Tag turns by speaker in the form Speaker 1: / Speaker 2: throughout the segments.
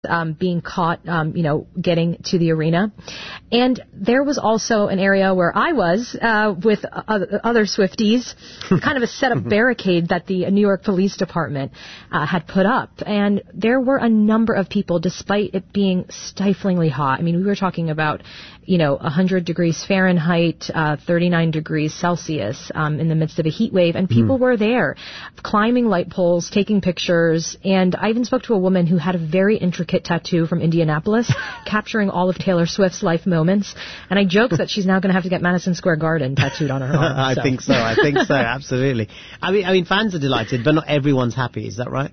Speaker 1: being caught, getting to the arena. And there was also an area where I was with other Swifties, kind of a set up barricade that the New York Police Department had put up. And there were a number of people, despite it being stiflingly hot. I mean, we were talking about 100 degrees Fahrenheit, 39 degrees Celsius in the midst of a heat wave. And people were there climbing light poles, taking pictures. And I even spoke to a woman who had a very intricate tattoo from Indianapolis capturing all of Taylor Swift's life moments. And I joked that she's now going to have to get Madison Square Garden tattooed on her arm.
Speaker 2: I think so, absolutely. I mean, fans are delighted, but not everyone's happy. Is that right?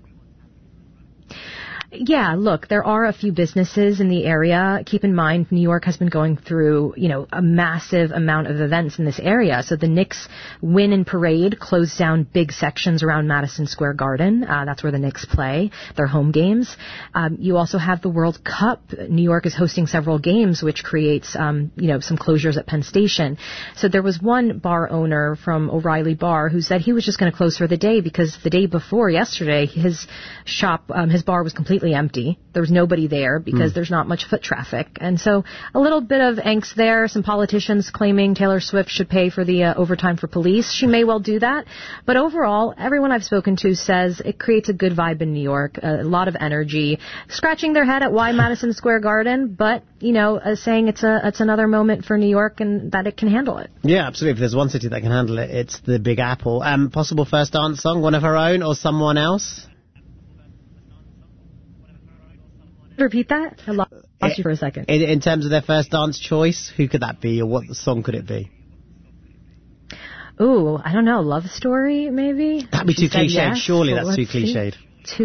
Speaker 1: Yeah, look, there are a few businesses in the area. Keep in mind, New York has been going through, a massive amount of events in this area. So the Knicks win and parade closed down big sections around Madison Square Garden. That's where the Knicks play their home games. You also have the World Cup. New York is hosting several games, which creates, some closures at Penn Station. So there was one bar owner from O'Reilly Bar who said he was just going to close for the day because the day before yesterday, his shop, his bar was completely empty. There was nobody there because there's not much foot traffic. And so a little bit of angst there. Some politicians claiming Taylor Swift should pay for the overtime for police. She may well do that. But overall, everyone I've spoken to says it creates a good vibe in New York, a lot of energy, scratching their head at why Madison Square Garden, but, saying it's another moment for New York and that it can handle it.
Speaker 2: Yeah, absolutely. If there's one city that can handle it, it's the Big Apple. Possible first dance song, one of her own or someone else?
Speaker 1: Repeat that? I lost you for a second.
Speaker 2: In terms of their first dance choice, who could that be or what song could it be?
Speaker 1: Ooh, I don't know. Love Story, maybe?
Speaker 2: That'd be too cliched. Yes. Surely that's too cliched.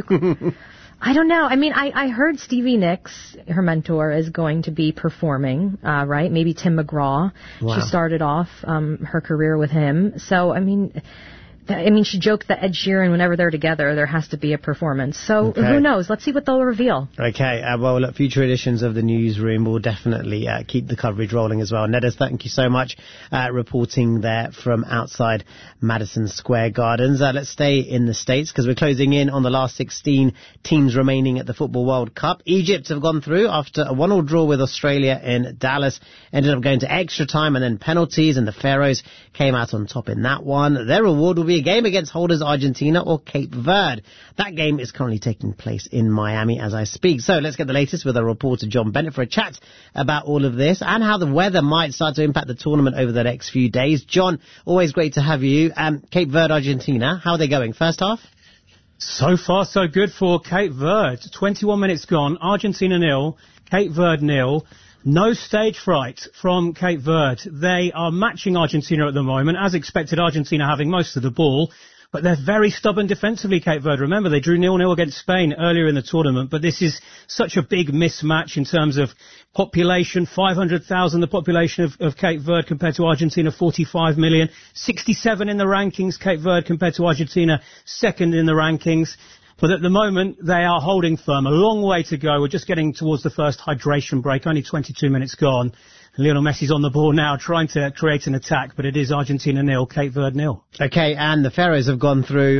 Speaker 1: I don't know. I mean, I heard Stevie Nicks, her mentor, is going to be performing, right? Maybe Tim McGraw. Wow. She started off her career with him. So, I mean, she joked that Ed Sheeran, whenever they're together, there has to be a performance. So who knows? Let's see what they'll reveal.
Speaker 2: Okay. Well, look, future editions of the newsroom will definitely keep the coverage rolling as well. Nedes, thank you so much reporting there from outside Madison Square Gardens. Let's stay in the States because we're closing in on the last 16 teams remaining at the Football World Cup. Egypt have gone through after a 1-1 draw with Australia in Dallas. Ended up going to extra time and then penalties, and the Pharaohs came out on top in that one. Their reward will be a game against holders Argentina or Cape Verde. That game is currently taking place in Miami as I speak. So let's get the latest with our reporter John Bennett for a chat about all of this and how the weather might start to impact the tournament over the next few days. John, always great to have you. Cape Verde, Argentina, how are they going? First half?
Speaker 3: So far, so good for Cape Verde. 21 minutes gone. Argentina 0, Cape Verde 0. No stage fright from Cape Verde. They are matching Argentina at the moment. As expected, Argentina having most of the ball. But they're very stubborn defensively, Cape Verde. Remember, they drew 0-0 against Spain earlier in the tournament. But this is such a big mismatch in terms of population. 500,000, the population of Cape Verde compared to Argentina, 45 million. 67 in the rankings, Cape Verde compared to Argentina, second in the rankings. But at the moment, they are holding firm. A long way to go. We're just getting towards the first hydration break. Only 22 minutes gone. Lionel Messi's on the ball now, trying to create an attack. But it is Argentina 0, Cape Verde 0.
Speaker 2: Okay, and the Pharaohs have gone through.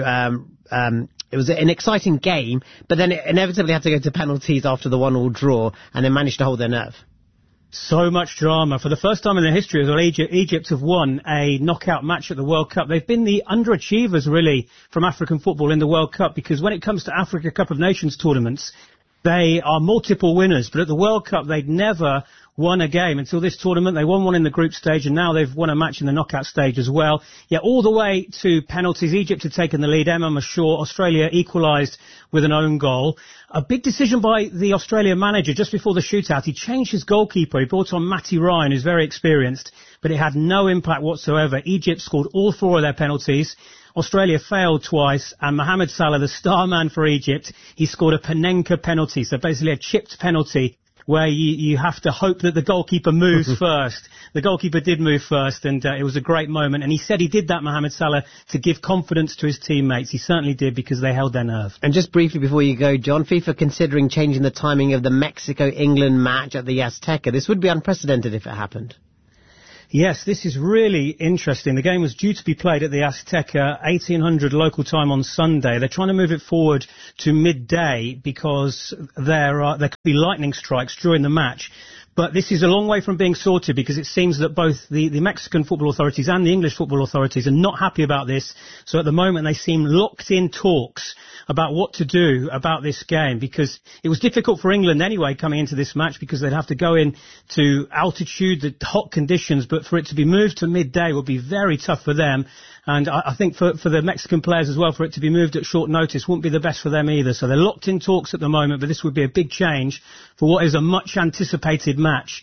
Speaker 2: It was an exciting game, but then it inevitably had to go to penalties after the 1-1 draw, and they managed to hold their nerve.
Speaker 3: So much drama. For the first time in their history, Egypt have won a knockout match at the World Cup. They've been the underachievers, really, from African football in the World Cup, because when it comes to Africa Cup of Nations tournaments, they are multiple winners. But at the World Cup, they'd never won a game until this tournament. They won one in the group stage, and now they've won a match in the knockout stage as well. Yeah, all the way to penalties. Egypt had taken the lead. Emma Mashaw, Australia equalised with an own goal. A big decision by the Australian manager just before the shootout. He changed his goalkeeper. He brought on Matty Ryan, who's very experienced, but it had no impact whatsoever. Egypt scored all 4 of their penalties. Australia failed twice, and Mohamed Salah, the star man for Egypt, he scored a Panenka penalty, so basically a chipped penalty where you have to hope that the goalkeeper moves first. The goalkeeper did move first, and it was a great moment. And he said he did that, Mohamed Salah, to give confidence to his teammates. He certainly did, because they held their nerve.
Speaker 2: And just briefly before you go, John, FIFA considering changing the timing of the Mexico-England match at the Azteca. This would be unprecedented if it happened.
Speaker 3: Yes, this is really interesting. The game was due to be played at the Azteca, 1800 local time on Sunday. They're trying to move it forward to midday because there could be lightning strikes during the match. But this is a long way from being sorted because it seems that both the Mexican football authorities and the English football authorities are not happy about this. So at the moment they seem locked in talks about what to do about this game, because it was difficult for England anyway coming into this match because they'd have to go in to altitude, the hot conditions, but for it to be moved to midday would be very tough for them. And I think for the Mexican players as well, for it to be moved at short notice wouldn't be the best for them either. So they're locked in talks at the moment, but this would be a big change for what is a much anticipated match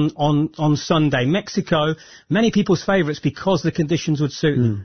Speaker 3: on Sunday. Mexico, many people's favourites because the conditions would suit them.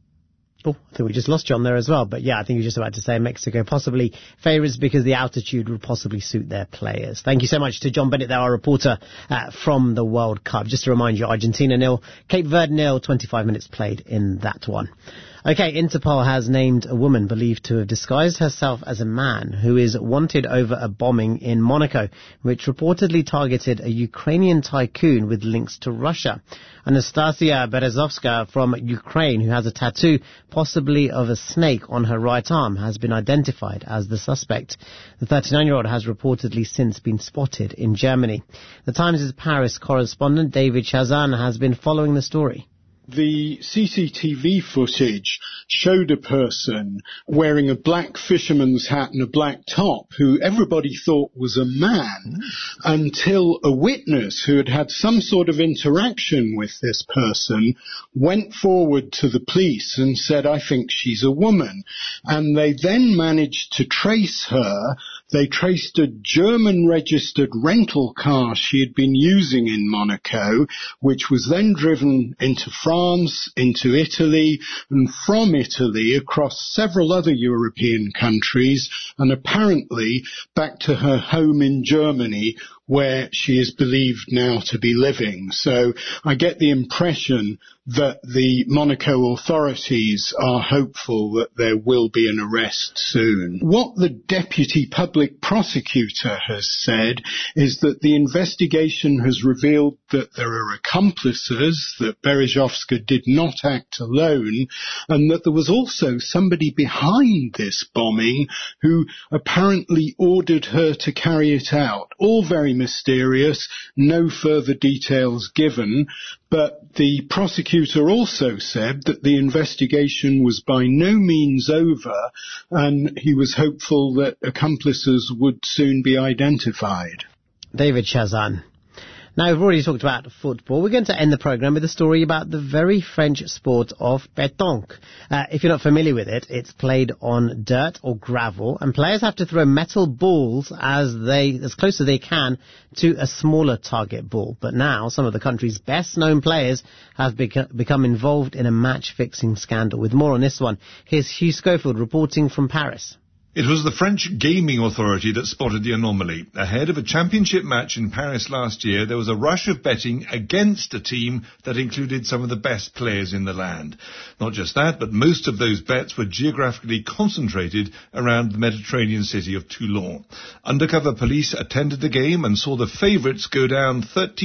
Speaker 2: Oh, I think we just lost John there as well. But yeah, I think you're just about to say Mexico possibly favourites because the altitude would possibly suit their players. Thank you so much to John Bennett, our reporter from the World Cup. Just to remind you, Argentina 0, Cape Verde 0, 25 minutes played in that one. Okay, Interpol has named a woman believed to have disguised herself as a man who is wanted over a bombing in Monaco, which reportedly targeted a Ukrainian tycoon with links to Russia. Anastasia Berezovska from Ukraine, who has a tattoo, possibly of a snake, on her right arm, has been identified as the suspect. The 39-year-old has reportedly since been spotted in Germany. The Times' Paris correspondent David Chazan has been following the story.
Speaker 4: The CCTV footage showed a person wearing a black fisherman's hat and a black top who everybody thought was a man until a witness who had had some sort of interaction with this person went forward to the police and said, "I think she's a woman." And they then managed to trace her. They traced a German-registered rental car she had been using in Monaco, which was then driven into France, into Italy, and from Italy across several other European countries, and apparently back to her home in Germany, where she is believed now to be living. So I get the impression that the Monaco authorities are hopeful that there will be an arrest soon. What the deputy public prosecutor has said is that the investigation has revealed that there are accomplices, that Berezovska did not act alone, and that there was also somebody behind this bombing who apparently ordered her to carry it out. All very mysterious, no further details given, but the prosecutor also said that the investigation was by no means over and he was hopeful that accomplices would soon be identified.
Speaker 2: David Chazan. Now, we've already talked about football. We're going to end the programme with a story about the very French sport of pétanque. If you're not familiar with it, it's played on dirt or gravel, and players have to throw metal balls as close as they can to a smaller target ball. But now, some of the country's best-known players have become involved in a match-fixing scandal. With more on this one, here's Hugh Schofield reporting from Paris.
Speaker 5: It was the French Gaming Authority that spotted the anomaly. Ahead of a championship match in Paris last year, there was a rush of betting against a team that included some of the best players in the land. Not just that, but most of those bets were geographically concentrated around the Mediterranean city of Toulon. Undercover police attended the game and saw the favourites go down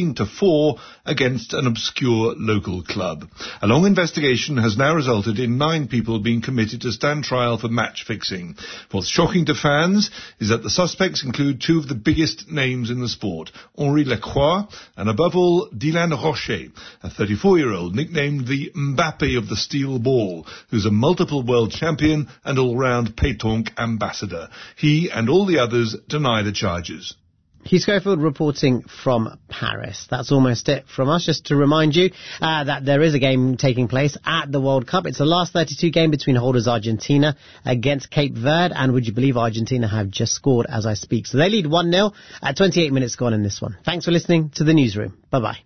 Speaker 5: 13-4 against an obscure local club. A long investigation has now resulted in 9 people being committed to stand trial for match fixing. What's shocking to fans is that the suspects include 2 of the biggest names in the sport, Henri Lacroix and, above all, Dylan Rocher, a 34-year-old nicknamed the Mbappe of the steel ball, who's a multiple world champion and all-round pétanque ambassador. He and all the others deny the charges.
Speaker 2: Hugh Schofield reporting from Paris. That's almost it from us. Just to remind you that there is a game taking place at the World Cup. It's the last 32 game between holders Argentina against Cape Verde. And would you believe Argentina have just scored as I speak? So they lead 1-0 at 28 minutes gone in this one. Thanks for listening to the Newsroom. Bye-bye.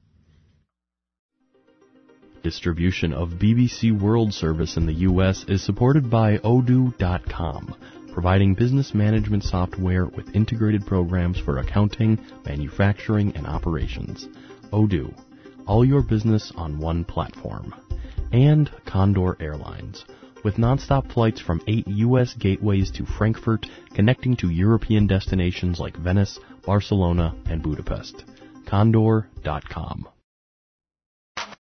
Speaker 6: Distribution of BBC World Service in the U.S. is supported by Odoo.com. Providing business management software with integrated programs for accounting, manufacturing, and operations. Odoo. All your business on one platform. And Condor Airlines. With nonstop flights from 8 U.S. gateways to Frankfurt, connecting to European destinations like Venice, Barcelona, and Budapest. Condor.com.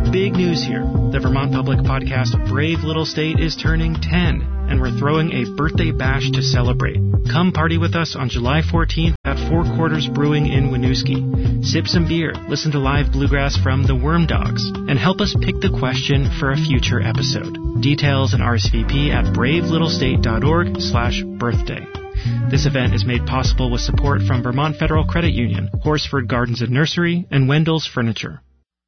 Speaker 7: Big news here. The Vermont Public podcast Brave Little State is turning 10, and we're throwing a birthday bash to celebrate. Come party with us on July 14th at Four Quarters Brewing in Winooski. Sip some beer, listen to live bluegrass from the Worm Dogs, and help us pick the question for a future episode. Details and RSVP at bravelittlestate.org/birthday. This event is made possible with support from Vermont Federal Credit Union, Horsford Gardens and Nursery, and Wendell's Furniture.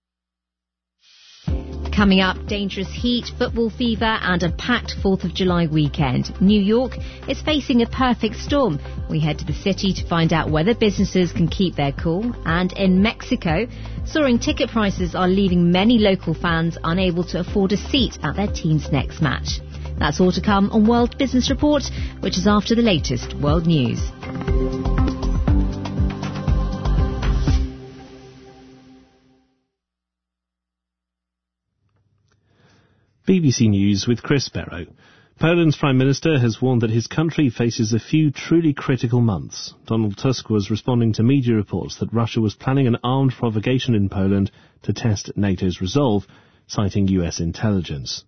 Speaker 8: Coming up, dangerous heat, football fever and a packed 4th of July weekend. New York is facing a perfect storm. We head to the city to find out whether businesses can keep their cool. And in Mexico, soaring ticket prices are leaving many local fans unable to afford a seat at their team's next match. That's all to come on World Business Report, which is after the latest world news.
Speaker 9: BBC News with Chris Barrow. Poland's Prime Minister has warned that his country faces a few truly critical months. Donald Tusk was responding to media reports that Russia was planning an armed provocation in Poland to test NATO's resolve, citing US intelligence.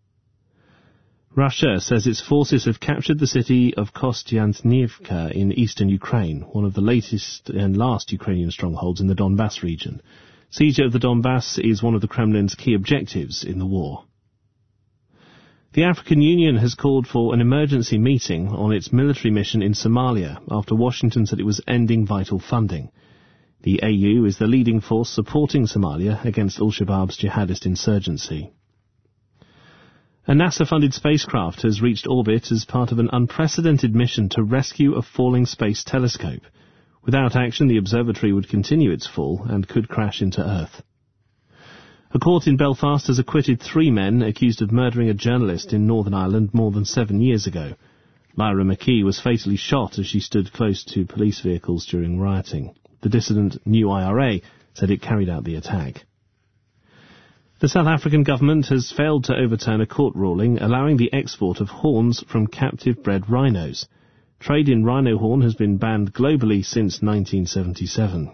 Speaker 9: Russia says its forces have captured the city of Kostyantynivka in eastern Ukraine, one of the latest and last Ukrainian strongholds in the Donbass region. Siege of the Donbass is one of the Kremlin's key objectives in the war. The African Union has called for an emergency meeting on its military mission in Somalia after Washington said it was ending vital funding. The AU is the leading force supporting Somalia against al-Shabaab's jihadist insurgency. A NASA-funded spacecraft has reached orbit as part of an unprecedented mission to rescue a falling space telescope. Without action, the observatory would continue its fall and could crash into Earth. A court in Belfast has acquitted 3 men accused of murdering a journalist in Northern Ireland more than 7 years ago. Lyra McKee was fatally shot as she stood close to police vehicles during rioting. The dissident New IRA said it carried out the attack. The South African government has failed to overturn a court ruling allowing the export of horns from captive-bred rhinos. Trade in rhino horn has been banned globally since 1977.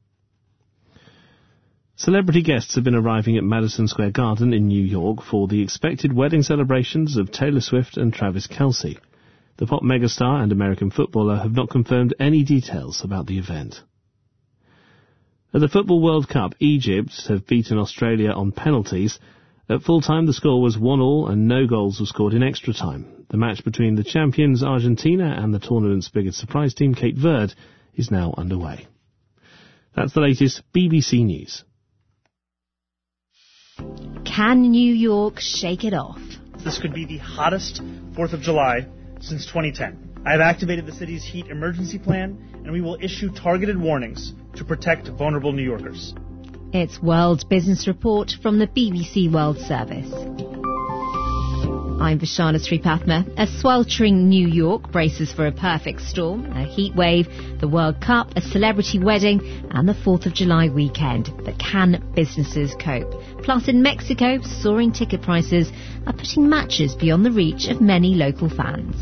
Speaker 9: Celebrity guests have been arriving at Madison Square Garden in New York for the expected wedding celebrations of Taylor Swift and Travis Kelce. The pop megastar and American footballer have not confirmed any details about the event. At the Football World Cup, Egypt have beaten Australia on penalties. At full-time, the score was 1-1 and no goals were scored in extra time. The match between the champions Argentina and the tournament's biggest surprise team, Cape Verde, is now underway. That's the latest BBC News.
Speaker 8: Can New York shake it off?
Speaker 10: This could be the hottest 4th of July since 2010. I have activated the city's heat emergency plan, and we will issue targeted warnings to protect vulnerable New Yorkers.
Speaker 8: It's World Business Report from the BBC World Service. I'm Vishana Sripathma. A sweltering New York braces for a perfect storm, a heat wave, the World Cup, a celebrity wedding, and the 4th of July weekend. But can businesses cope? Plus, in Mexico, soaring ticket prices are putting matches beyond the reach of many local fans.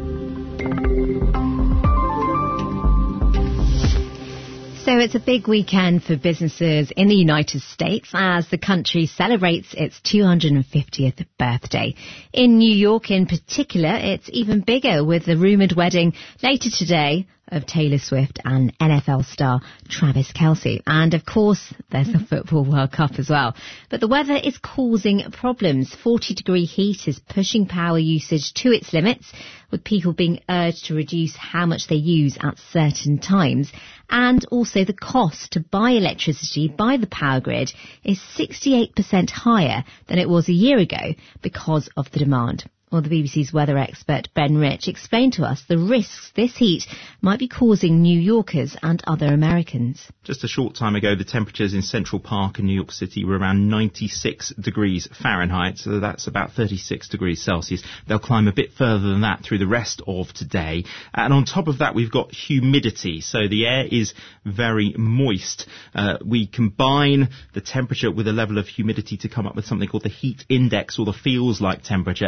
Speaker 8: So it's a big weekend for businesses in the United States as the country celebrates its 250th birthday. In New York in particular, it's even bigger with the rumoured wedding later today of Taylor Swift and NFL star Travis Kelce. And of course, there's the Football World Cup as well. But the weather is causing problems. 40-degree heat is pushing power usage to its limits, with people being urged to reduce how much they use at certain times. And also the cost to buy electricity by the power grid is 68% higher than it was a year ago because of the demand. Well, the BBC's weather expert Ben Rich explained to us the risks this heat might be causing New Yorkers and other Americans.
Speaker 11: Just a short time ago, the temperatures in Central Park in New York City were around 96 degrees Fahrenheit, so that's about 36 degrees Celsius. They'll climb a bit further than that through the rest of today. And on top of that, we've got humidity, so the air is very moist. We combine the temperature with a level of humidity to come up with something called the heat index, or the feels-like temperature, and that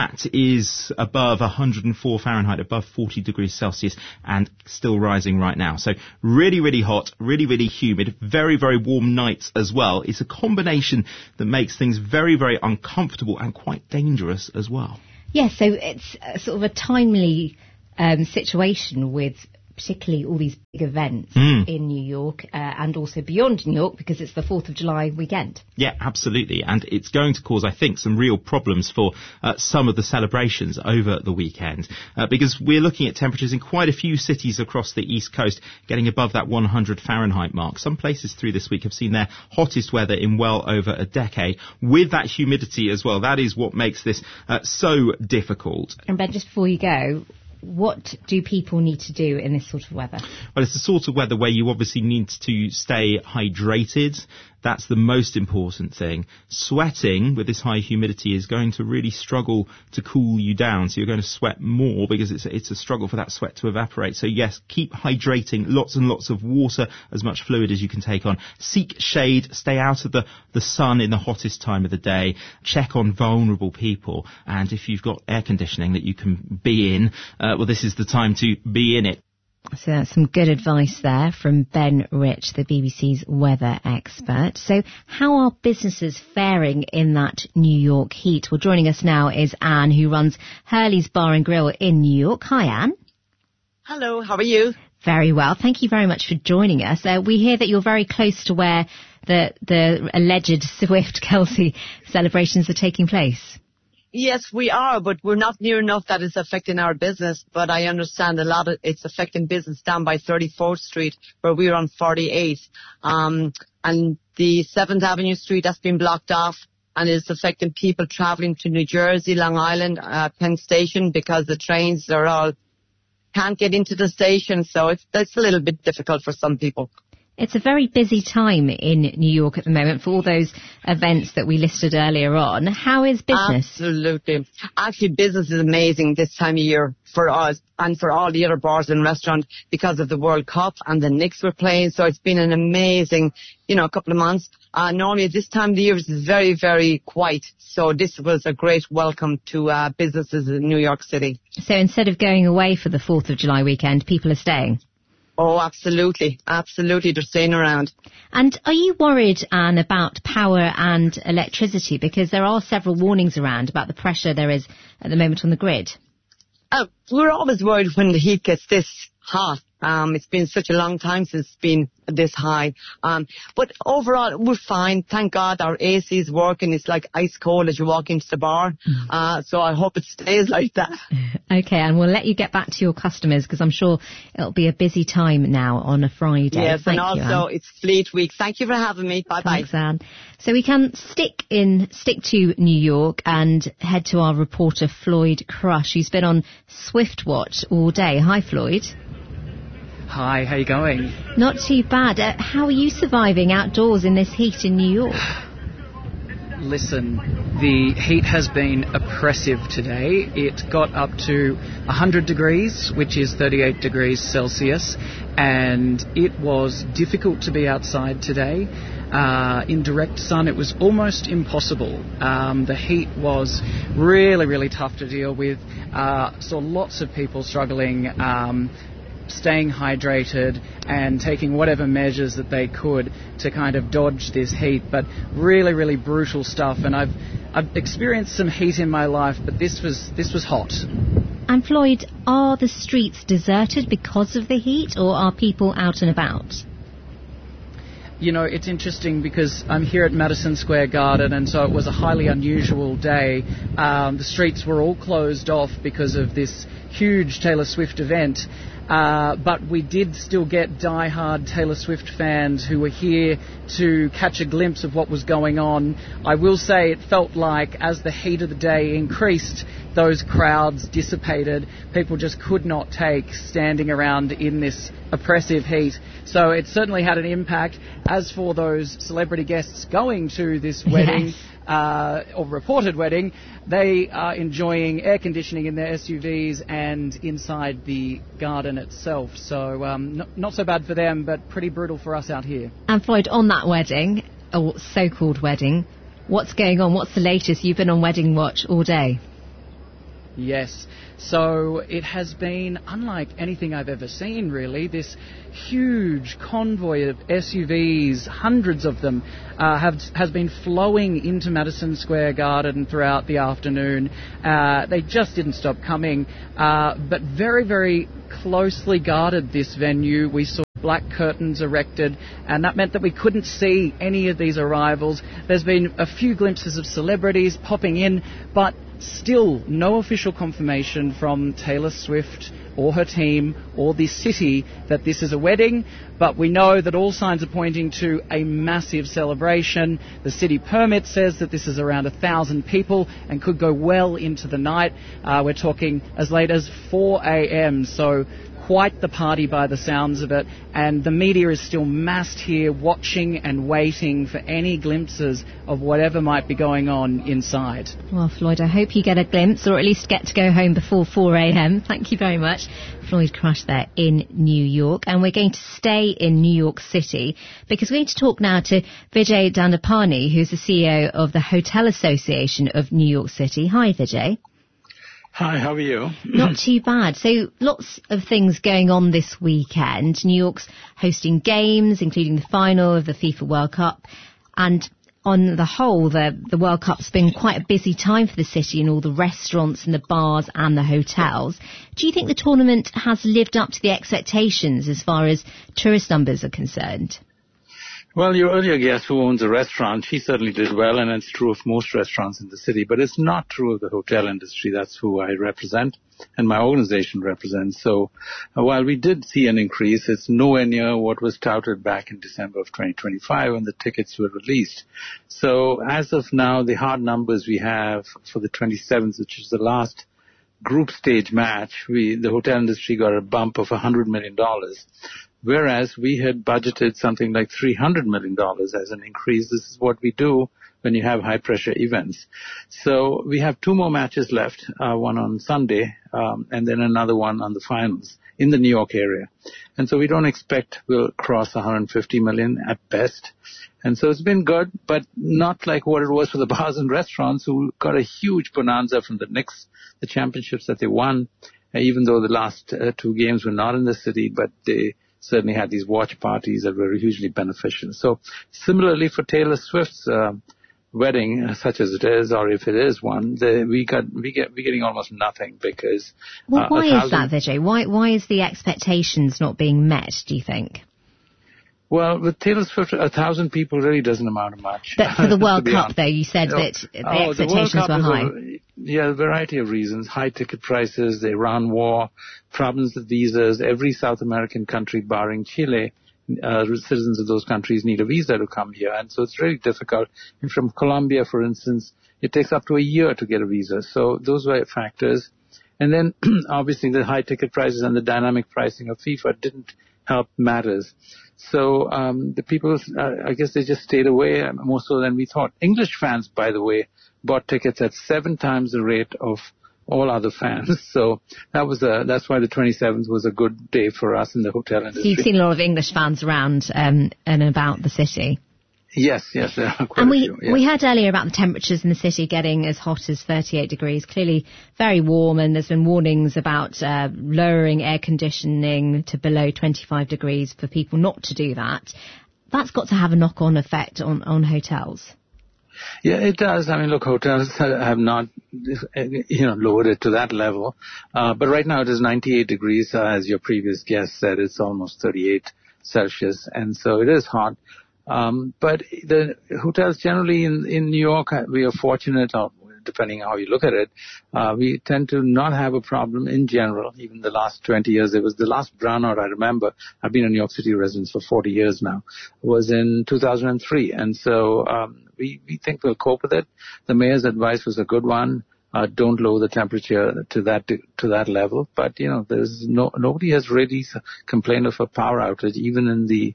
Speaker 11: that is above 104 Fahrenheit, above 40 degrees Celsius, and still rising right now. So really, really hot, really, really humid, very, very warm nights as well. It's a combination that makes things very, very uncomfortable and quite dangerous as well.
Speaker 8: Yes, so it's sort of a timely situation with particularly all these big events in New York and also beyond New York, because it's the 4th of July weekend.
Speaker 11: Yeah, absolutely. And it's going to cause, I think, some real problems for some of the celebrations over the weekend, because we're looking at temperatures in quite a few cities across the East Coast getting above that 100 Fahrenheit mark. Some places through this week have seen their hottest weather in well over a decade, with that humidity as well. That is what makes this so difficult.
Speaker 8: And Ben, just before you go, what do people need to do in this sort of weather?
Speaker 11: Well, it's the sort of weather where you obviously need to stay hydrated. That's the most important thing. Sweating with this high humidity is going to really struggle to cool you down. So you're going to sweat more because it's a struggle for that sweat to evaporate. So yes, keep hydrating, lots and lots of water, as much fluid as you can take on. Seek shade, stay out of the sun in the hottest time of the day. Check on vulnerable people. And if you've got air conditioning that you can be in, well, this is the time to be in it.
Speaker 8: So that's some good advice there from Ben Rich, the BBC's weather expert. So how are businesses faring in that New York heat? Well, joining us now is Anne, who runs Hurley's Bar and Grill in New York. Hi, Anne.
Speaker 12: Hello, how are you?
Speaker 8: Very well. Thank you very much for joining us. We hear that you're very close to where the alleged Swift-Kelsey celebrations are taking place.
Speaker 12: Yes, we are, but we're not near enough that it's affecting our business. But I understand a lot of it's affecting business down by 34th Street, where we're on 48th. And the 7th Avenue Street has been blocked off, and it's affecting people traveling to New Jersey, Long Island, Penn Station, because the trains are all can't get into the station. So it's a little bit difficult for some people.
Speaker 8: It's a very busy time in New York at the moment for all those events that we listed earlier on. How is business?
Speaker 12: Absolutely. Actually, business is amazing this time of year for us and for all the other bars and restaurants because of the World Cup and the Knicks were playing. So it's been an amazing, couple of months. Normally this time of the year is very, very quiet. So this was a great welcome to businesses in New York City.
Speaker 8: So instead of going away for the 4th of July weekend, people are staying?
Speaker 12: Oh, absolutely. Absolutely. They're staying around.
Speaker 8: And are you worried, Anne, about power and electricity? Because there are several warnings around about the pressure there is at the moment on the grid.
Speaker 12: We're always worried when the heat gets this hot. It's been such a long time since it's been this high. But overall, we're fine. Thank God our AC is working. It's like ice cold as you walk into the bar. So I hope it stays like that.
Speaker 8: Okay, and we'll let you get back to your customers because I'm sure it'll be a busy time now on a Friday.
Speaker 12: Yes,
Speaker 8: Thank
Speaker 12: and
Speaker 8: you,
Speaker 12: also
Speaker 8: Anne.
Speaker 12: it's Fleet Week. Thank you for having me. Bye-bye.
Speaker 8: Thanks, Anne. So we can stick to New York and head to our reporter Floyd Crush, who's been on Swift Watch all day. Hi, Floyd.
Speaker 13: Hi, how you going?
Speaker 8: Not too bad. How are you surviving outdoors in this heat in New York?
Speaker 13: Listen, the heat has been oppressive today. It got up to 100 degrees, which is 38 degrees Celsius, and it was difficult to be outside today. In direct sun, it was almost impossible. The heat was really, really tough to deal with. Saw lots of people struggling, staying hydrated and taking whatever measures that they could to kind of dodge this heat, but really, really brutal stuff. And I've experienced some heat in my life, but this was hot.
Speaker 8: And Floyd, are the streets deserted because of the heat, or are people out and about?
Speaker 13: It's interesting because I'm here at Madison Square Garden, and so it was a highly unusual day. The streets were all closed off because of this huge Taylor Swift event. But we did still get die-hard Taylor Swift fans who were here to catch a glimpse of what was going on. I will say it felt like as the heat of the day increased, those crowds dissipated. People just could not take standing around in this oppressive heat. So it certainly had an impact. As for those celebrity guests going to this wedding, or reported wedding, they are enjoying air conditioning in their SUVs and inside the garden itself. So not so bad for them, but pretty brutal for us out here.
Speaker 8: And Floyd, on that wedding, or so-called wedding, what's going on? What's the latest? You've been on Wedding Watch all day.
Speaker 13: Yes. So it has been unlike anything I've ever seen, really. This huge convoy of SUVs, hundreds of them, has been flowing into Madison Square Garden throughout the afternoon. They just didn't stop coming, but very, very closely guarded this venue. We saw black curtains erected, and that meant that we couldn't see any of these arrivals. There's been a few glimpses of celebrities popping in, but still no official confirmation from Taylor Swift or her team or the city that this is a wedding, but we know that all signs are pointing to a massive celebration. The city permit says that this is around 1,000 people and could go well into the night. We're talking as late as 4 a.m., so quite the party by the sounds of it, and the media is still massed here watching and waiting for any glimpses of whatever might be going on inside.
Speaker 8: Well, Floyd, I hope you get a glimpse, or at least get to go home before 4 a.m. Thank you very much. Floyd Crush there in New York. And we're going to stay in New York City because we're going to talk now to Vijay Dandapani, who's the CEO of the Hotel Association of New York City. Hi, Vijay.
Speaker 14: Hi, how are you?
Speaker 8: Not too bad. So lots of things going on this weekend. New York's hosting games, including the final of the FIFA World Cup. And on the whole, the World Cup's been quite a busy time for the city and all the restaurants and the bars and the hotels. Do you think the tournament has lived up to the expectations as far as tourist numbers are concerned?
Speaker 14: Well, your earlier guest who owns a restaurant, he certainly did well, and it's true of most restaurants in the city, but it's not true of the hotel industry. That's who I represent, and my organization represents. So while we did see an increase, it's nowhere near what was touted back in December of 2025 when the tickets were released. So as of now, the hard numbers we have for the 27th, which is the last group stage match, the hotel industry got a bump of $100 million. Whereas we had budgeted something like $300 million as an increase. This is what we do when you have high-pressure events. So we have 2 more matches left, one on Sunday and then another one on the finals in the New York area. And so we don't expect we'll cross 150 million at best. And so it's been good, but not like what it was for the bars and restaurants who got a huge bonanza from the Knicks, the championships that they won, even though the last 2 games were not in the city, but they certainly had these watch parties that were hugely beneficial. So similarly for Taylor Swift's wedding, such as it is, or if it is one, we're getting almost nothing because...
Speaker 8: Well, why is that, Vijay? Why is the expectations not being met, do you think?
Speaker 14: Well, with Taylor Swift, 1,000 people really doesn't amount to much.
Speaker 8: But for the World Cup, though, you said that the expectations were high.
Speaker 14: A variety of reasons. High ticket prices, the Iran war, problems with visas. Every South American country, barring Chile, citizens of those countries need a visa to come here. And so it's really difficult. And from Colombia, for instance, it takes up to a year to get a visa. So those were factors. And then, obviously, the high ticket prices and the dynamic pricing of FIFA didn't help matters. So the people, I guess they just stayed away more so than we thought. English fans, by the way, bought tickets at 7 times the rate of all other fans. So that's why the 27th was a good day for us in the hotel industry.
Speaker 8: So you've seen a lot of English fans around and about the city.
Speaker 14: Yes, there are quite
Speaker 8: and
Speaker 14: a few. Yes.
Speaker 8: We heard earlier about the temperatures in the city getting as hot as 38 degrees, clearly very warm, and there's been warnings about lowering air conditioning to below 25 degrees for people not to do that. That's got to have a knock-on effect on hotels.
Speaker 14: Yeah, it does. I mean, look, hotels have not, lowered it to that level. But right now it is 98 degrees. As your previous guest said, it's almost 38 Celsius. And so it is hot. But the hotels generally in New York, we are fortunate, depending how you look at it, we tend to not have a problem in general. Even the last 20 years, it was the last brownout I remember. I've been a New York City resident for 40 years now. Was in 2003. And so, we think we'll cope with it. The mayor's advice was a good one. Don't lower the temperature to that level. But, nobody has really complained of a power outage, even in the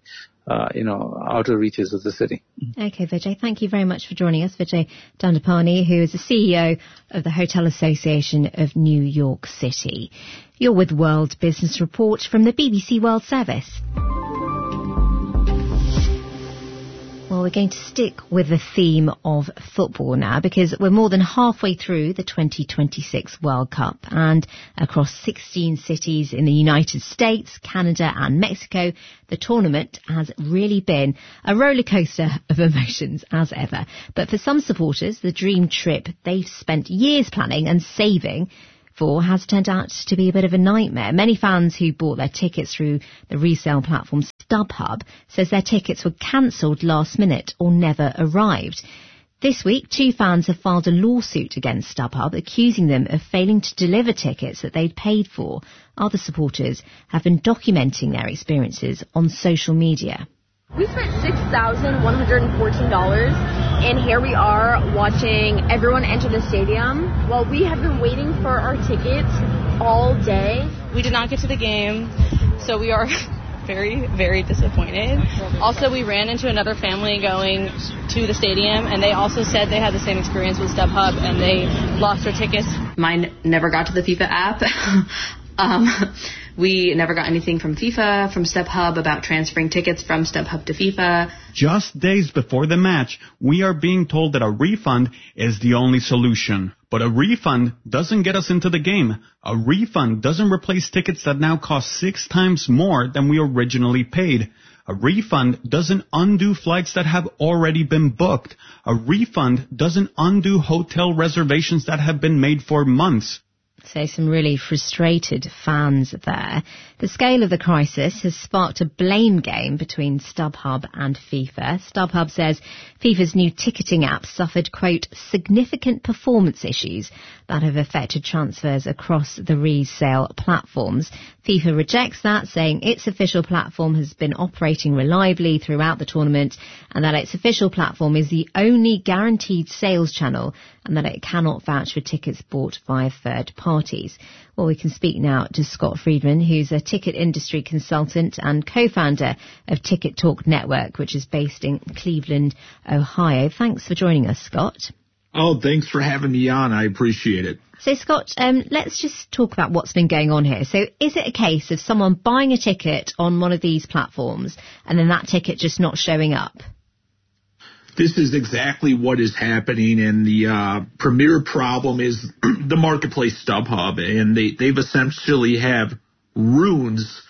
Speaker 14: outer reaches of the city.
Speaker 8: Okay, Vijay, thank you very much for joining us. Vijay Dandapani, who is the CEO of the Hotel Association of New York City. You're with World Business Report from the BBC World Service. Well, Well, we're going to stick with the theme of football now because we're more than halfway through the 2026 World Cup, and across 16 cities in the United States, Canada and Mexico, the tournament has really been a roller coaster of emotions as ever. But for some supporters, the dream trip they've spent years planning and saving for has turned out to be a bit of a nightmare. Many fans who bought their tickets through the resale platform StubHub says their tickets were cancelled last minute or never arrived. This week, 2 fans have filed a lawsuit against StubHub, accusing them of failing to deliver tickets that they'd paid for. Other supporters have been documenting their experiences on social media.
Speaker 15: We spent $6,114, and here we are watching everyone enter the stadium while we have been waiting for our tickets all day.
Speaker 16: We did not get to the game, so we are very, very disappointed. Also, we ran into another family going to the stadium, and they also said they had the same experience with StubHub, and they lost their tickets.
Speaker 17: Mine never got to the FIFA app. We never got anything from FIFA, from StubHub, about transferring tickets from StubHub to FIFA.
Speaker 18: Just days before the match, we are being told that a refund is the only solution. But a refund doesn't get us into the game. A refund doesn't replace tickets that now cost 6 times more than we originally paid. A refund doesn't undo flights that have already been booked. A refund doesn't undo hotel reservations that have been made for months.
Speaker 8: So some really frustrated fans there. The scale of the crisis has sparked a blame game between StubHub and FIFA. StubHub says FIFA's new ticketing app suffered, quote, significant performance issues that have affected transfers across the resale platforms. FIFA rejects that, saying its official platform has been operating reliably throughout the tournament and that its official platform is the only guaranteed sales channel and that it cannot vouch for tickets bought via third parties. Well, we can speak now to Scott Friedman, who's a ticket industry consultant and co-founder of Ticket Talk Network, which is based in Cleveland, Ohio. Thanks for joining us, Scott.
Speaker 19: Oh, thanks for having me on. I appreciate it.
Speaker 8: So, Scott, let's just talk about what's been going on here. So is it a case of someone buying a ticket on one of these platforms and then that ticket just not showing up?
Speaker 19: This is exactly what is happening, and the premier problem is the marketplace StubHub, and they've essentially have ruins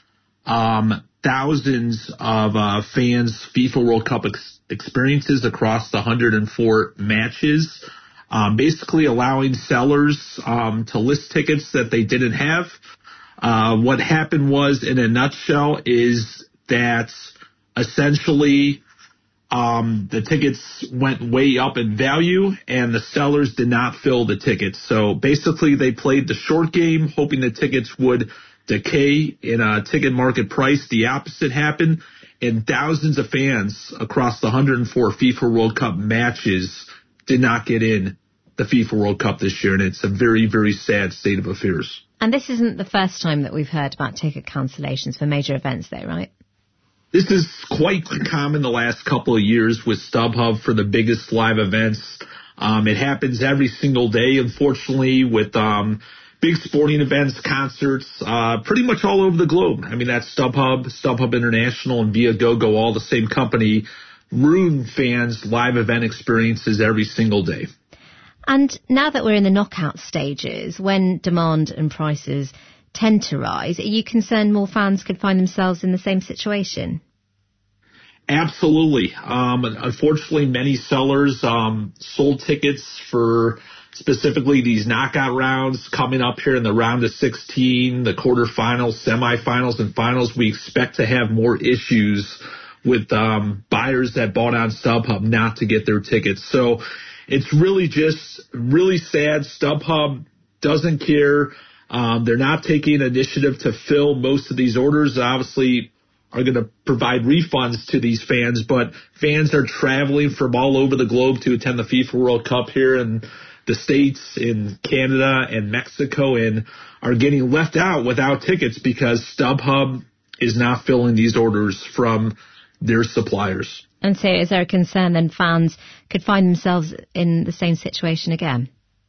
Speaker 19: thousands of fans' FIFA World Cup experiences across the 104 matches, basically allowing sellers to list tickets that they didn't have. What happened was, in a nutshell, is that essentially the tickets went way up in value and the sellers did not fill the tickets. So basically they played the short game, hoping the tickets would decay in a ticket market price. The opposite happened, and thousands of fans across the 104 FIFA World Cup matches did not get in the FIFA World Cup this year, and it's a very, very sad state of affairs.
Speaker 8: And this isn't the first time that we've heard about ticket cancellations for major events though, right?
Speaker 19: This is quite common the last couple of years with StubHub for the biggest live events. It happens every single day, unfortunately, with big sporting events, concerts, pretty much all over the globe. I mean, that's StubHub International, and Viagogo, all the same company, ruin fans' live event experiences every single day.
Speaker 8: And now that we're in the knockout stages, when demand and prices tend to rise, are you concerned more fans could find themselves in the same situation?
Speaker 19: Absolutely. Unfortunately, many sellers sold tickets for specifically these knockout rounds coming up here in the round of 16, the quarterfinals, semifinals, and finals. We expect to have more issues with buyers that bought on StubHub not to get their tickets. So it's really just really sad. StubHub doesn't care. They're not taking initiative to fill most of these orders. Obviously, are going to provide refunds to these fans, but fans are traveling from all over the globe to attend the FIFA World Cup here in the States, in Canada, and Mexico, and are getting left out without tickets because StubHub is not filling these orders from their suppliers.
Speaker 8: And so is there a concern then fans could find themselves in the same situation again?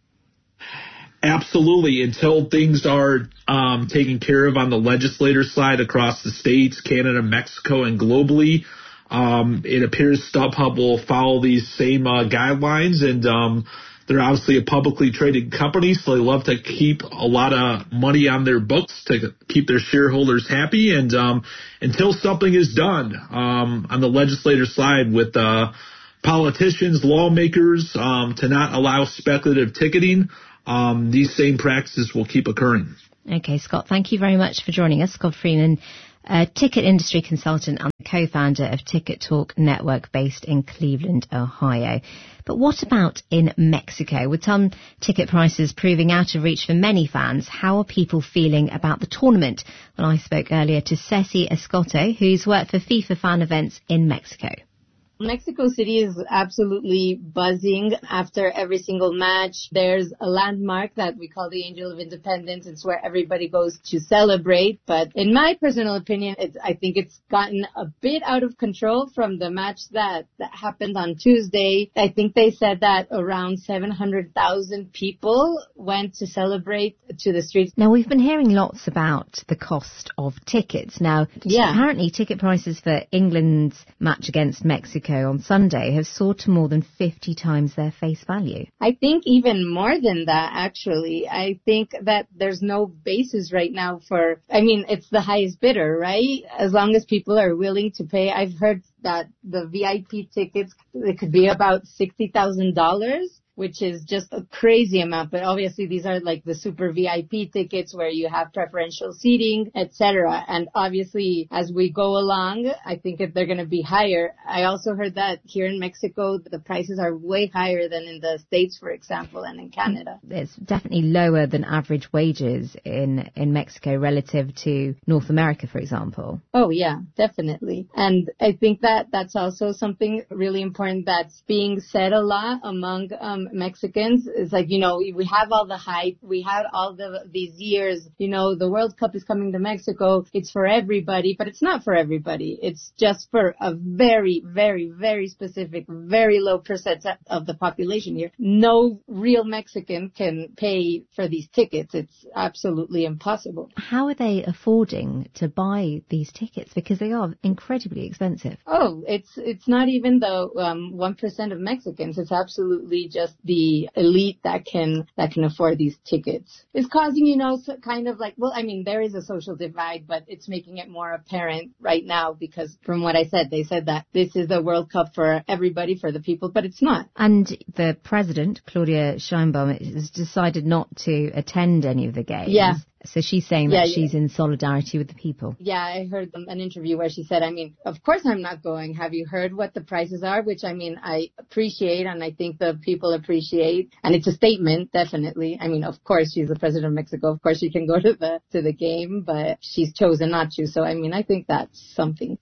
Speaker 19: Absolutely. Until things are taken care of on the legislator side across the states, Canada, Mexico, and globally, It appears StubHub will follow these same guidelines, and they're obviously a publicly traded company, so they love to keep a lot of money on their books to keep their shareholders happy. And until something is done on the legislative side with politicians, lawmakers, to not allow speculative ticketing, these same practices will keep occurring.
Speaker 8: Okay, Scott, thank you very much for joining us. Scott Freeman, a ticket industry consultant and co-founder of Ticket Talk Network based in Cleveland, Ohio. But what about in Mexico? With some ticket prices proving out of reach for many fans, how are people feeling about the tournament? Well, I spoke earlier to Ceci Escoto, who's worked for FIFA fan events in Mexico.
Speaker 20: Mexico City is absolutely buzzing after every single match. There's a landmark that we call the Angel of Independence. It's where everybody goes to celebrate. But in my personal opinion, I think it's gotten a bit out of control from the match that happened on Tuesday. I think they said that around 700,000 people went to celebrate to the streets.
Speaker 8: Now, we've been hearing lots about the cost of tickets. Now, apparently ticket prices for England's match against Mexico on Sunday have soared to more than 50 times their face value.
Speaker 20: I think even more than that, actually. I think that there's no basis right now it's the highest bidder, right? As long as people are willing to pay. I've heard that the VIP tickets, it could be about $60,000. Which is just a crazy amount. But obviously these are like the super VIP tickets where you have preferential seating, etc. And obviously as we go along, I think that they're going to be higher. I also heard that here in Mexico, the prices are way higher than in the States, for example, and in Canada.
Speaker 8: It's definitely lower than average wages in Mexico relative to North America, for example.
Speaker 20: Oh, yeah, definitely. And I think that that's also something really important that's being said a lot among Mexicans. Is like, we have all the hype. We had all these years, the World Cup is coming to Mexico. It's for everybody, but it's not for everybody. It's just for a very, very, very specific, very low percent of the population here. No real Mexican can pay for these tickets. It's absolutely impossible.
Speaker 8: How are they affording to buy these tickets? Because they are incredibly expensive.
Speaker 20: Oh, it's not even the 1% of Mexicans. It's absolutely just the elite that can afford these tickets. It's causing, kind of like, there is a social divide, but it's making it more apparent right now because from what I said, they said that this is a World Cup for everybody, for the people, but it's not.
Speaker 8: And the president, Claudia Sheinbaum, has decided not to attend any of the games.
Speaker 20: Yeah.
Speaker 8: So she's saying that she's in solidarity with the people.
Speaker 20: Yeah, I heard an interview where she said, of course I'm not going. Have you heard what the prices are? Which, I appreciate and I think the people appreciate. And it's a statement, definitely. Of course she's the president of Mexico. Of course she can go to the game, but she's chosen not to. So, I think that's something.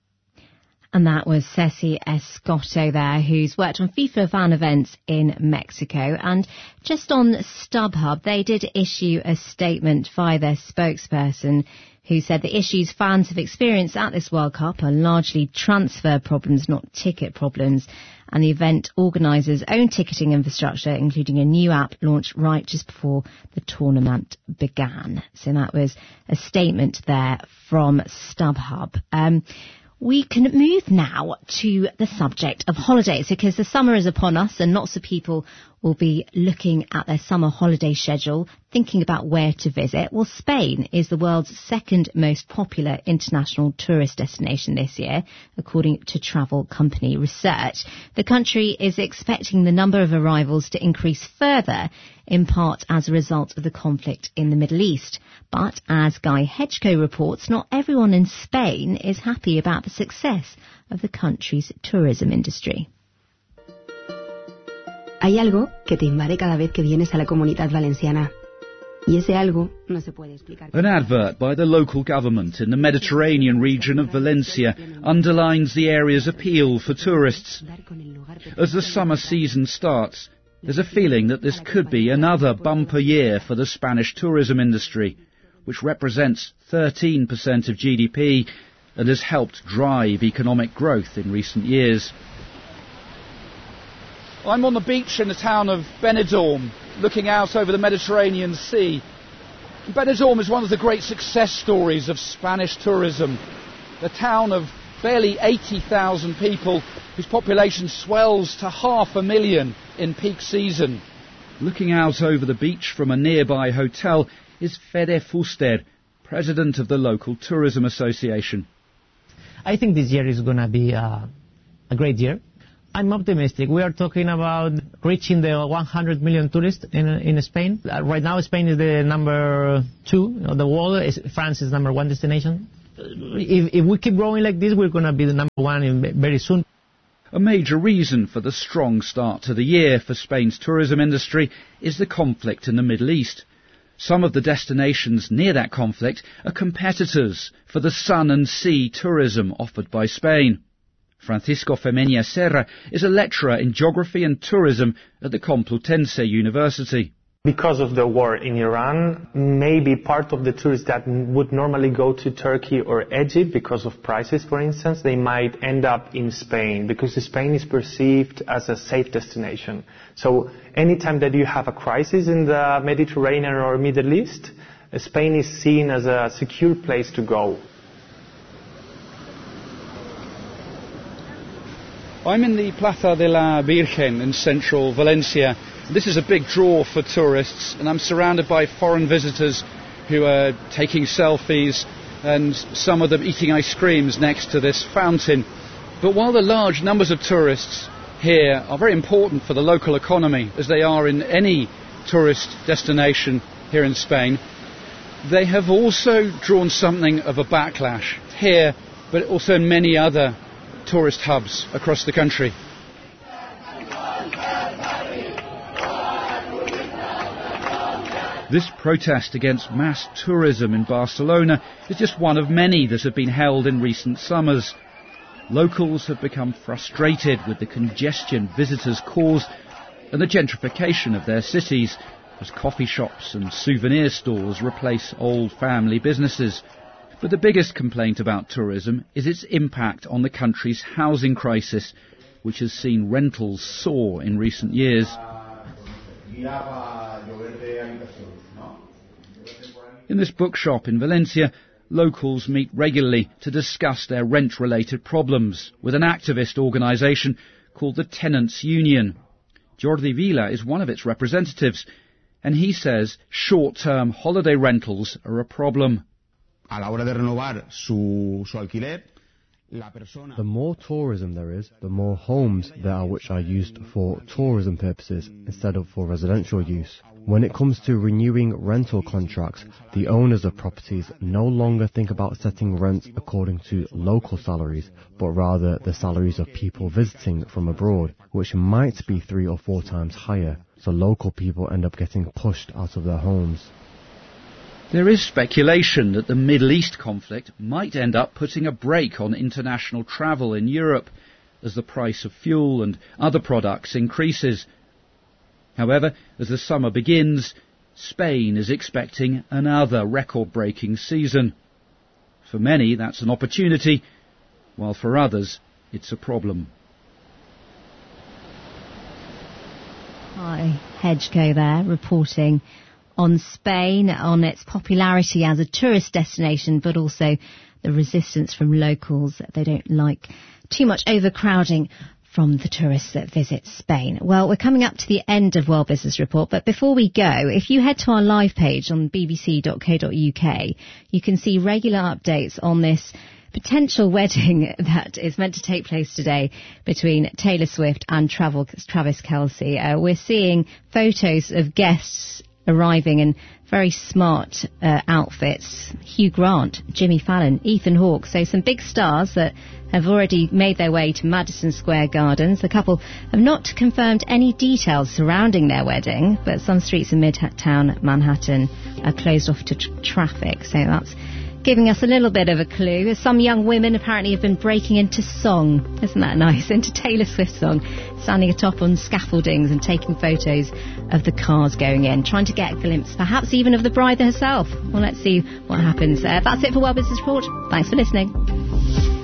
Speaker 8: And that was Ceci Escoto there, who's worked on FIFA fan events in Mexico. And just on StubHub, they did issue a statement via their spokesperson who said the issues fans have experienced at this World Cup are largely transfer problems, not ticket problems. And the event organisers' own ticketing infrastructure, including a new app launched right just before the tournament began. So that was a statement there from StubHub. We can move now to the subject of holidays because the summer is upon us and lots of people will be looking at their summer holiday schedule, thinking about where to visit. Well, Spain is the world's second most popular international tourist destination this year, according to travel company research. The country is expecting the number of arrivals to increase further, in part as a result of the conflict in the Middle East. But as Guy Hedgecoe reports, not everyone in Spain is happy about the success of the country's tourism industry.
Speaker 21: Hay algo que te invade cada vez que vienes a la Comunidad Valenciana. Y ese algo no se puede explicar.
Speaker 22: An advert by the local government in the Mediterranean region of Valencia underlines the area's appeal for tourists. As the summer season starts, there's a feeling that this could be another bumper year for the Spanish tourism industry, which represents 13% of GDP and has helped drive economic growth in recent years. I'm on the beach in the town of Benidorm, looking out over the Mediterranean Sea. Benidorm is one of the great success stories of Spanish tourism. The town of barely 80,000 people, whose population swells to 500,000 in peak season. Looking out over the beach from a nearby hotel is Fede Fuster, president of the local tourism association.
Speaker 1: I think this year is going to be a great year. I'm optimistic. We are talking about reaching the 100 million tourists in Spain. Right now, Spain is the number 2 of the world. France is number 1 destination. If we keep growing like this, we're going to be the number 1 very soon.
Speaker 22: A major reason for the strong start to the year for Spain's tourism industry is the conflict in the Middle East. Some of the destinations near that conflict are competitors for the sun and sea tourism offered by Spain. Francisco Femenia Serra is a lecturer in geography and tourism at the Complutense University.
Speaker 3: Because of the war in Iran, maybe part of the tourists that would normally go to Turkey or Egypt because of prices, for instance, they might end up in Spain because Spain is perceived as a safe destination. So anytime that you have a crisis in the Mediterranean or Middle East, Spain is seen as a secure place to go.
Speaker 22: I'm in the Plaza de la Virgen in central Valencia. This is a big draw for tourists, and I'm surrounded by foreign visitors who are taking selfies and some of them eating ice creams next to this fountain. But while the large numbers of tourists here are very important for the local economy, as they are in any tourist destination here in Spain, they have also drawn something of a backlash here, but also in many other tourist hubs across the country. This protest against mass tourism in Barcelona is just one of many that have been held in recent summers. Locals have become frustrated with the congestion visitors cause and the gentrification of their cities as coffee shops and souvenir stores replace old family businesses. But the biggest complaint about tourism is its impact on the country's housing crisis, which has seen rentals soar in recent years. In this bookshop in Valencia, locals meet regularly to discuss their rent-related problems with an activist organisation called the Tenants Union. Jordi Vila is one of its representatives, and he says short-term holiday rentals are a problem.
Speaker 6: The more tourism there is, the more homes there are which are used for tourism purposes instead of for residential use. When it comes to renewing rental contracts, the owners of properties no longer think about setting rents according to local salaries, but rather the salaries of people visiting from abroad, which might be 3 or 4 times higher. So local people end up getting pushed out of their homes.
Speaker 22: There is speculation that the Middle East conflict might end up putting a brake on international travel in Europe as the price of fuel and other products increases. However, as the summer begins, Spain is expecting another record-breaking season. For many, that's an opportunity, while for others, it's a problem.
Speaker 8: Hi, Hedgeco there, reporting on Spain, on its popularity as a tourist destination, but also the resistance from locals. They don't like too much overcrowding from the tourists that visit Spain. Well, we're coming up to the end of World Business Report, but before we go, if you head to our live page on bbc.co.uk, you can see regular updates on this potential wedding that is meant to take place today between Taylor Swift and Travis Kelce. We're seeing photos of guests arriving in very smart outfits. Hugh Grant, Jimmy Fallon, Ethan Hawke. So some big stars that have already made their way to Madison Square Gardens. The couple have not confirmed any details surrounding their wedding, but some streets in Midtown Manhattan are closed off to traffic. So that's giving us a little bit of a clue. Some young women apparently have been breaking into song. Isn't that nice? Into Taylor Swift's song, standing atop on scaffoldings and taking photos of the cars going in, trying to get a glimpse, perhaps even of the bride herself. Well, let's see what happens. That's it for World Business Report. Thanks for listening.